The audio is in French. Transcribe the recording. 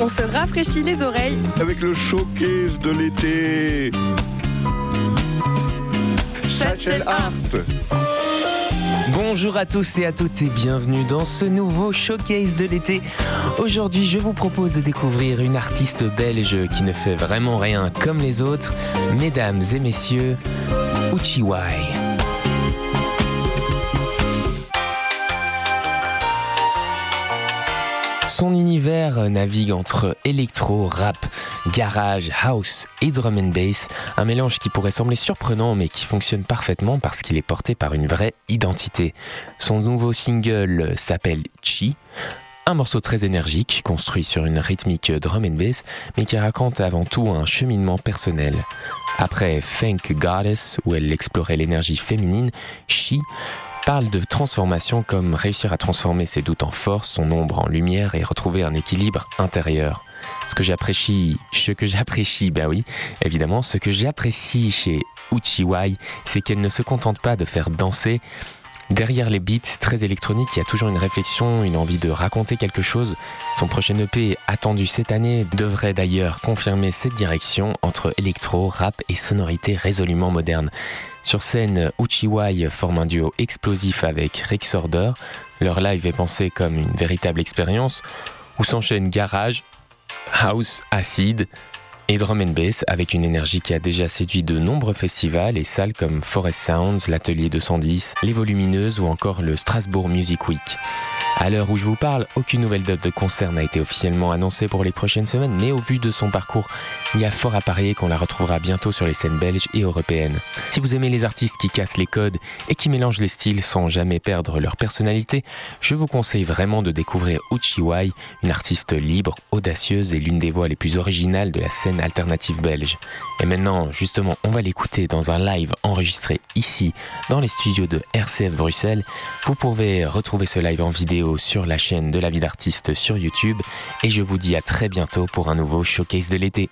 On se rafraîchit les oreilles avec le showcase de l'été. Satchel Art. Bonjour à tous et à toutes et bienvenue dans ce nouveau showcase de l'été. Aujourd'hui, je vous propose de découvrir une artiste belge qui ne fait vraiment rien comme les autres. Mesdames et messieurs, Uchiwai. Son univers navigue entre électro, rap, garage, house et drum and bass, un mélange qui pourrait sembler surprenant mais qui fonctionne parfaitement parce qu'il est porté par une vraie identité. Son nouveau single s'appelle Chi, un morceau très énergique construit sur une rythmique drum and bass mais qui raconte avant tout un cheminement personnel. Après Thank Goddess où elle explorait l'énergie féminine, Chi parle de transformation comme réussir à transformer ses doutes en force, son ombre en lumière et retrouver un équilibre intérieur. Ce que j'apprécie chez Uchiwai, c'est qu'elle ne se contente pas de faire danser. Derrière les beats très électroniques, il y a toujours une réflexion, une envie de raconter quelque chose. Son prochain EP, attendu cette année, devrait d'ailleurs confirmer cette direction entre électro, rap et sonorités résolument modernes. Sur scène, Uchiwai forme un duo explosif avec Rick Sorder. Leur live est pensé comme une véritable expérience où s'enchaînent garage, house, acid et drum and bass avec une énergie qui a déjà séduit de nombreux festivals et salles comme Forest Sounds, l'Atelier 210, Les Volumineuses ou encore le Strasbourg Music Week. À l'heure où je vous parle, aucune nouvelle date de concert n'a été officiellement annoncée pour les prochaines semaines, mais au vu de son parcours, il y a fort à parier qu'on la retrouvera bientôt sur les scènes belges et européennes. Si vous aimez les artistes qui cassent les codes et qui mélangent les styles sans jamais perdre leur personnalité, je vous conseille vraiment de découvrir Uchiwai, une artiste libre, audacieuse et l'une des voix les plus originales de la scène alternative belge. Et maintenant, justement, on va l'écouter dans un live enregistré ici, dans les studios de RCF Bruxelles. Vous pouvez retrouver ce live en vidéo sur la chaîne de La Vie d'Artiste sur YouTube et je vous dis à très bientôt pour un nouveau showcase de l'été.